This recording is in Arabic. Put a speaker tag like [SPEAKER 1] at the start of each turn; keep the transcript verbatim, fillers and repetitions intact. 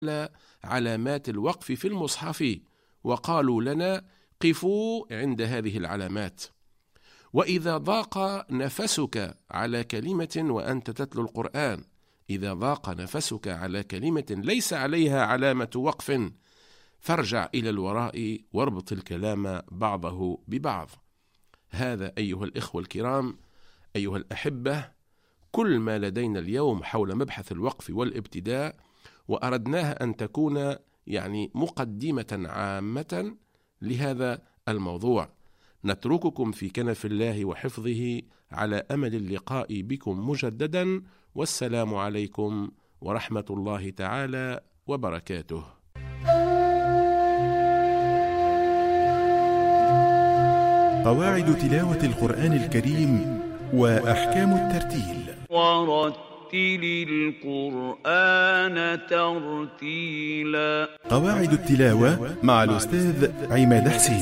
[SPEAKER 1] علامات الوقف في المصحف، وقالوا لنا: قفوا عند هذه العلامات. وإذا ضاق نفسك على كلمة وأنت تتلو القرآن، إذا ضاق نفسك على كلمة ليس عليها علامة وقف، فارجع إلى الوراء واربط الكلام بعضه ببعض. هذا أيها الإخوة الكرام، أيها الأحبة، كل ما لدينا اليوم حول مبحث الوقف والابتداء، وأردناها أن تكون يعني مقدمة عامة لهذا الموضوع. نترككم في كنف الله وحفظه على أمل اللقاء بكم مجددا، والسلام عليكم ورحمة الله تعالى وبركاته.
[SPEAKER 2] قواعد تلاوة القرآن الكريم وأحكام الترتيل.
[SPEAKER 3] ورتل القرآن ترتيلا.
[SPEAKER 2] قواعد التلاوة مع الأستاذ عماد حسين.